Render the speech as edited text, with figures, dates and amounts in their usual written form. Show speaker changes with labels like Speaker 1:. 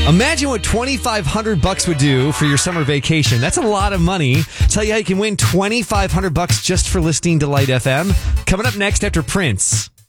Speaker 1: Imagine what $2,500 would do for your summer vacation. That's a lot of money. Tell you how you can win $2,500 just for listening to Light FM. Coming up next after Prince.